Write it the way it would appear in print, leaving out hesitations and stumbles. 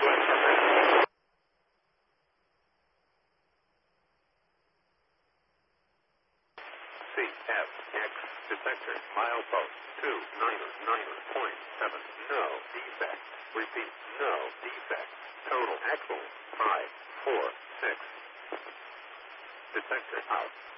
CFX detector milepost 299.7. No defect. Repeat, no defect. Total axle 546. Detector out.